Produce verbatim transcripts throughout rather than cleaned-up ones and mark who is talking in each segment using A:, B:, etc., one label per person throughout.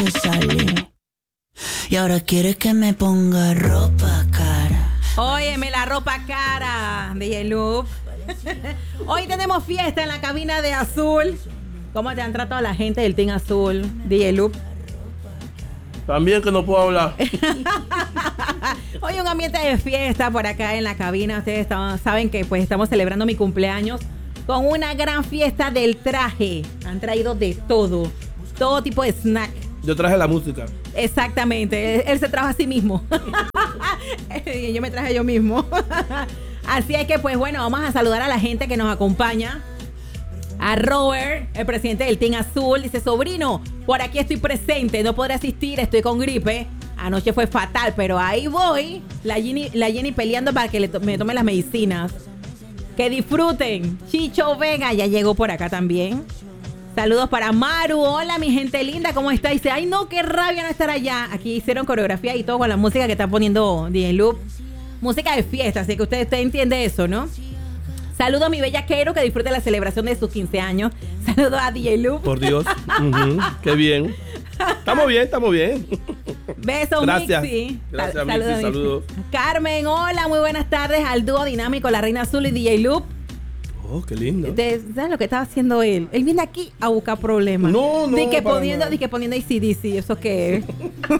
A: sale. Y ahora quiere que me ponga ropa cara.
B: Óyeme la ropa cara de Yelup. Hoy tenemos fiesta en la cabina de Azul. ¿Cómo te han tratado la gente del Team Azul, de Yelup?
C: También que no puedo hablar.
B: Hoy un ambiente de fiesta por acá en la cabina. Ustedes estaban, saben que pues estamos celebrando mi cumpleaños con una gran fiesta del traje. Han traído de todo, todo tipo de snack.
C: Yo traje la música.
B: Exactamente, él, él se trajo a sí mismo. Yo me traje yo mismo. Así es que pues bueno, vamos a saludar a la gente que nos acompaña. A Robert, el presidente del Team Azul, dice: sobrino, por aquí estoy presente, no podré asistir, estoy con gripe. Anoche fue fatal, pero ahí voy. La Jenny, la Jenny peleando para que le to- me tome las medicinas. Que disfruten. Chicho Vega ya llegó por acá también. Saludos para Maru. Hola, mi gente linda, ¿cómo está? Dice: ay, no, qué rabia no estar allá. Aquí hicieron coreografía y todo con la música que está poniendo D J Loop. Música de fiesta, así que usted, usted entiende eso, ¿no? Saludos a mi bella Quero, que disfrute la celebración de sus quince años. Saludos a D J Loop.
C: Por Dios. Uh-huh. Qué bien. Estamos bien, estamos bien.
B: Besos,
C: Gracias.
B: Mixi.
C: Gracias,
B: Sal-
C: Mixi.
B: Mixi.
C: Saludos.
B: Carmen, hola, muy buenas tardes al dúo dinámico La Reina Azul y D J Loop.
C: Oh, qué lindo.
B: De- ¿Sabes lo que estaba haciendo él? Él viene aquí a buscar problemas.
C: No, no,
B: Di que
C: para
B: poniendo,
C: nada.
B: di que poniendo A C D C, ¿eso qué es?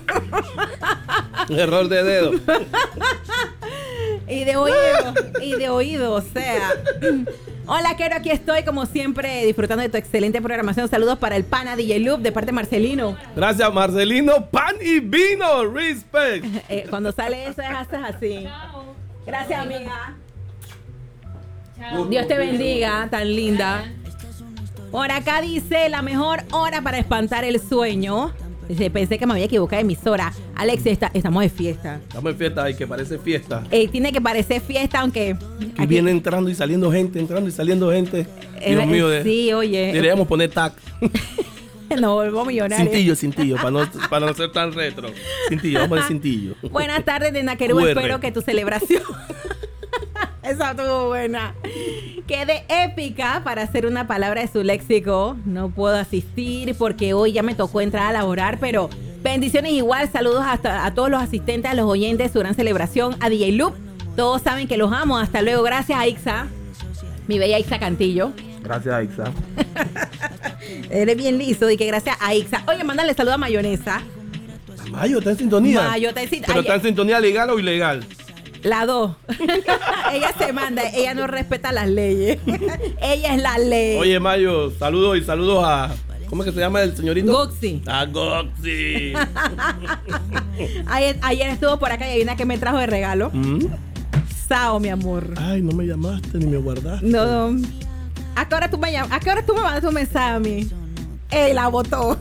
C: Un error de dedo.
B: Y de oído, y de oído, o sea. Hola, Quero, aquí estoy, como siempre, disfrutando de tu excelente programación. Saludos para el pana D J Loop, de parte de Marcelino.
C: Gracias, Marcelino. Pan y vino. Respect.
B: Eh, cuando sale eso, es haces así. Gracias, amiga. Dios te bendiga, tan linda. Por acá dice: la mejor hora para espantar el sueño. Dice: pensé que me había equivocado de emisora. Alex, está, estamos de fiesta.
C: Estamos en fiesta, ay, que parece fiesta.
B: Eh, tiene que parecer fiesta, aunque...
C: Que viene entrando y saliendo gente, entrando y saliendo gente.
B: Eh,
C: Dios mío, de,
B: sí, oye.
C: deberíamos poner tac.
B: Nos volvemos millonarios.
C: Cintillo, cintillo, para no, para no ser tan retro. Cintillo, vamos a poner cintillo.
B: Buenas tardes, Nena Querú.
C: U R.
B: Espero que tu celebración... Esa estuvo buena. Quede épica para hacer una palabra de su léxico. No puedo asistir porque hoy ya me tocó entrar a laborar, pero bendiciones igual. Saludos hasta a todos los asistentes, a los oyentes de su gran celebración, a D J Loop. Todos saben que los amo. Hasta luego. Gracias a Ixa, mi bella Ixa Cantillo.
C: Gracias, Ixa.
B: Eres bien liso y que gracias a Ixa. Oye, mándale saludo a Mayonesa.
C: Mayo, ¿está en sintonía?
B: Mayo, está en sin-
C: ¿Pero
B: Ay,
C: está en sintonía legal o ilegal?
B: La dos. Ella se manda, ella no respeta las leyes. Ella es la ley.
C: Oye, Mayo, saludos y saludos a... ¿Cómo es que se llama el señorito?
B: Goxi.
C: A Goxi.
B: Ayer, ayer estuvo por acá y hay una que me trajo de regalo.
C: ¿Mm?
B: Sao, mi amor.
C: Ay, no me llamaste ni me guardaste.
B: No. ¿A qué hora tú me llamas? ¿A qué hora tú me mandas un mensaje a mí? Ey, la botó.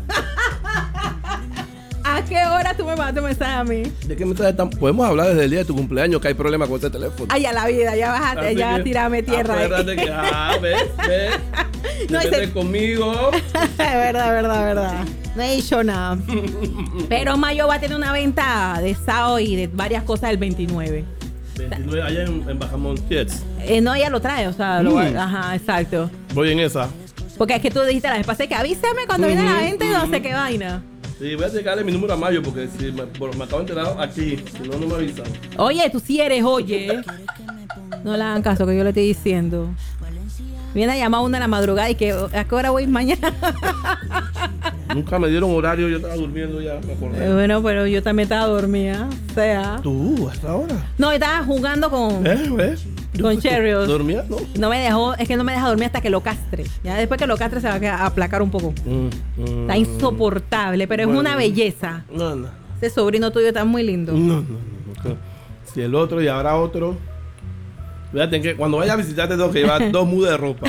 B: ¿A qué hora tú me mandas un mensaje a mí?
C: ¿De qué me estás tan... Podemos hablar desde el día de tu cumpleaños, que hay problema con ese teléfono.
B: Ay, a la vida, ya vas a,
C: Así
B: ya vas a
C: que
B: tirarme tierra. ahí.
C: Acuérdate que, ah, ves, ves.
B: No,
C: Depende
B: ese-
C: conmigo.
B: Es verdad, verdad, verdad. No he dicho nada. Pero Mayo va a tener una venta de Sao y de varias cosas el veintinueve.
C: veintinueve allá en, en Bajamontiers.
B: Eh, no, ella lo trae, o sea, lo va-
C: Mm.
B: ajá, exacto.
C: Voy en esa.
B: Porque es que tú dijiste la vez pasada que avísame cuando viene la
C: Ujú,
B: venta y no sé qué vaina.
C: Sí, voy a checarle mi número a Mayo porque si me, por- me acabo de enterar aquí, si no, no me avisan.
B: Oye, tú sí eres, oye. No le hagan caso que yo le estoy diciendo. Viene a llamar a una de la madrugada y que ¿a qué hora voy mañana?
C: Nunca me dieron horario, yo estaba durmiendo ya, me acordé.
B: Eh, bueno, pero yo también estaba dormida. O sea.
C: ¿Tú, hasta ahora?
B: No, estaba jugando con,
C: ¿Eh? ¿Ves?
B: con Cheerios.
C: ¿Dormía? No.
B: No me dejó, es que no me deja dormir hasta que lo castre. Ya después que lo castre se va a quedar- a aplacar un poco.
C: Mm, mm,
B: Está insoportable, pero es
C: Bueno.
B: una belleza.
C: No, no.
B: Ese sobrino tuyo está muy lindo.
C: No, no, no, no. Si el otro y habrá otro. Fíjate que cuando vaya a visitarte tengo que llevar dos mudas de ropa.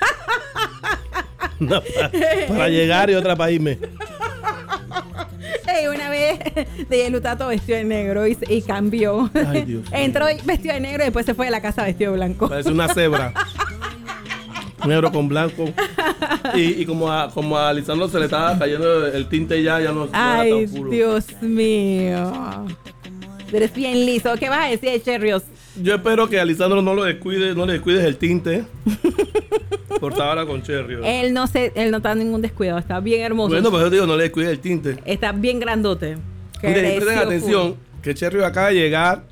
C: Una para, para llegar y otra para irme.
B: Ey, una vez de Lutato vestido de negro y, y cambió.
C: Ay, Dios.
B: Entró vestido de negro y después se fue de la casa vestido de blanco.
C: Parece una cebra. Negro con blanco. Y, y como, a, como a Lisandro se le estaba cayendo el tinte ya, ya no, no era
B: Ay,
C: tan puro.
B: Dios mío. Eres bien liso. ¿Qué vas a decir, Cherrios?
C: Yo espero que a Lisandro no lo descuide, no le descuides el tinte. Cortaba con cherry. ¿no?
B: Él no se, él no está en ningún descuidado, está bien hermoso.
C: Bueno, pues yo digo, no le descuide el tinte.
B: Está bien grandote.
C: Miren,
B: Creció
C: presten atención,
B: full.
C: que Cherry acaba de llegar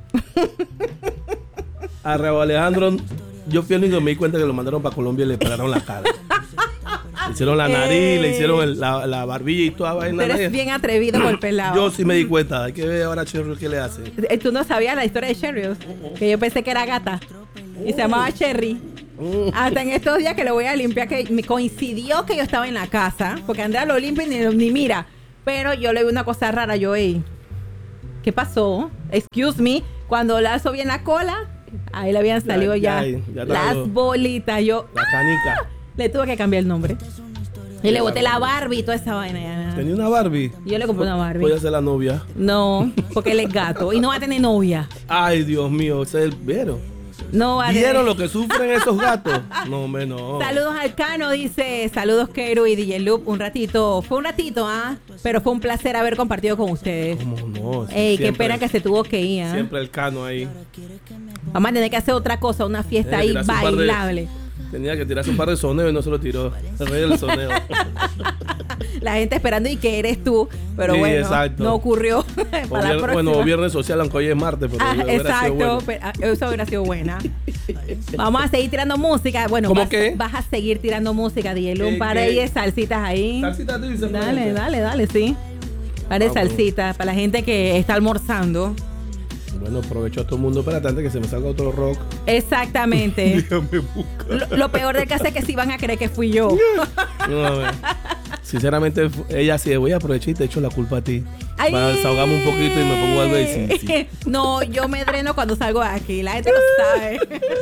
C: a Raúl Alejandro. Yo fui el único que me di cuenta que lo mandaron para Colombia y le pararon la cara. Le hicieron la nariz,
B: Eh.
C: le hicieron el- la, la barbilla y toda vaina.
B: Tú eres bien atrevido por el pelado.
C: Yo sí me di cuenta. Hay que ver ahora a Cherry qué le hace.
B: Eh, Tú no sabías la historia de Cherry, que yo pensé que era gata y se llamaba Cherry.
C: Mm.
B: Hasta en estos días que lo voy a limpiar, que me coincidió que yo estaba en la casa, porque Andrea lo limpia y ni, ni mira. Pero yo le vi una cosa rara, yo, ey, ¿qué pasó? Excuse me, cuando lazo bien la cola, ahí le habían
C: Ya,
B: salido ya,
C: ya, ya está
B: las
C: lo-
B: bolitas. Yo
C: La canica.
B: le tuve que cambiar el nombre. Y le boté la Barbie y toda esa vaina. ya.
C: Tenía una Barbie.
B: Y yo le compré una Barbie.
C: Voy a ser la novia.
B: No, porque él es gato y no va a tener novia.
C: Ay, Dios mío, ese es el vero.
B: No va a
C: ¿Vieron
B: tener-
C: lo que sufren esos gatos? No, hombre, no.
B: Saludos al Cano, dice, saludos Keru y D J Loop, un ratito, fue un ratito, ¿ah? Pero fue un placer haber compartido con ustedes.
C: ¿Cómo no?
B: Ey, qué
C: Siempre-
B: pena que se tuvo que ir, ¿ah?
C: Siempre el Cano ahí.
B: Vamos a tener que hacer otra cosa, una fiesta
C: Tenía
B: ahí
C: que tirarse un par de-
B: bailable.
C: Tenía que tirarse un par de soneos y no se lo tiró. El rey del soneo.
B: La gente esperando y que eres tú, pero
C: Sí,
B: bueno,
C: exacto.
B: no ocurrió.
C: O
B: Para la
C: vier-
B: próxima.
C: bueno, viernes social, aunque hoy es martes, pero
B: Ah,
C: hubiera sido
B: exacto,
C: bueno.
B: pero, ah, eso hubiera sido buena. Vamos a seguir tirando música. Bueno,
C: ¿Cómo
B: vas,
C: qué?
B: vas a seguir tirando música, D J Loop.
C: ¿Qué,
B: Un par
C: qué?
B: ahí de salsitas ahí.
C: Salsita, tú dices,
B: Dale,
C: pues.
B: dale, dale, sí. Par de
C: Ah, bueno.
B: salsitas para la gente que está almorzando.
C: Bueno, aprovecho a todo el mundo para antes que se me salga otro rock.
B: Exactamente.
C: Déjame buscar.
B: lo, lo peor del caso es que sí van a creer que fui yo.
C: No, a ver. Sinceramente, ella sí, voy a aprovechar y te echo la culpa a ti.
B: Ay.
C: Para desahogarme un poquito y me pongo algo de sí, sí.
B: No, yo me dreno cuando salgo de aquí. La gente lo sabe.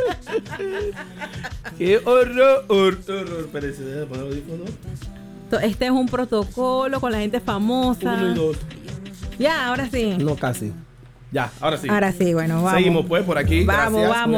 C: ¡Qué horror! Horror, horror. Espérese, déjame poner audífono.
B: Este es un protocolo con la gente famosa.
C: Uno y dos.
B: Ya, ahora sí.
C: No, casi. Ya, ahora sí.
B: Ahora sí, bueno, vamos.
C: Seguimos pues por aquí.
B: Vamos,
C: Gracias.
B: vamos.